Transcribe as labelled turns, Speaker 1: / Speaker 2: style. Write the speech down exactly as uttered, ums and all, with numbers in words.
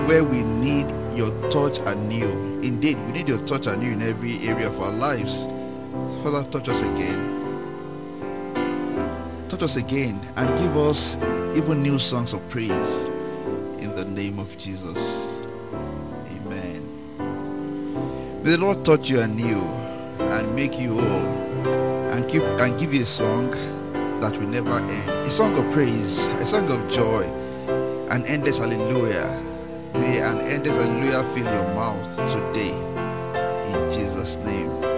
Speaker 1: where we need your touch anew. Indeed, we need your touch anew in every area of our lives. Father, touch us again. Touch us again and give us even new songs of praise in the name of Jesus. Amen. May the Lord touch you anew and make you whole and keep and give you a song that will never end. A song of praise, a song of joy, an endless hallelujah. May an endless hallelujah fill your mouth today. In Jesus' name.